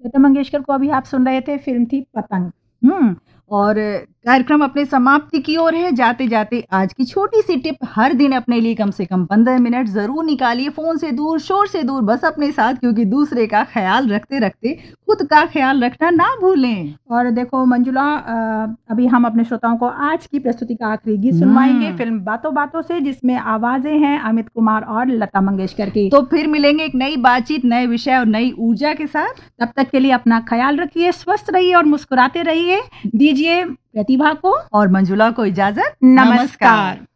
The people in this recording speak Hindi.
लता मंगेशकर को अभी आप सुन रहे थे, फिल्म थी पतंग। और कार्यक्रम अपने समाप्ति की ओर है। जाते जाते आज की छोटी सी टिप, हर दिन अपने लिए कम से कम 15 मिनट जरूर निकालिए फोन से दूर, शोर से दूर, बस अपने साथ, क्योंकि दूसरे का ख्याल रखते रखते खुद का ख्याल रखना ना भूलें। और देखो मंजुला, अभी हम अपने श्रोताओं को आज की प्रस्तुति का आखिरी गीत सुनवाएंगे फिल्म बातों बातों से, जिसमें आवाजें हैं अमित कुमार और लता मंगेशकर की। तो फिर मिलेंगे एक नई बातचीत, नए विषय और नई ऊर्जा के साथ। तब तक के लिए अपना ख्याल रखिए, स्वस्थ रहिए और मुस्कुराते रहिए। दीजिए प्रतिभा को और मंजुला को इजाजत। नमस्कार।